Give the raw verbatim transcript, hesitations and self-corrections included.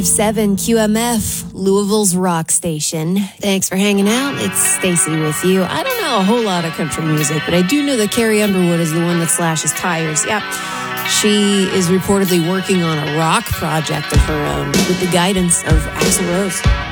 seven Q M F, Louisville's rock station. Thanks for hanging out. It's Stacy with you. I don't know a whole lot of country music, but I do know that Carrie Underwood is the one that slashes tires. Yeah. She is reportedly working on a rock project of her own with the guidance of Axl Rose.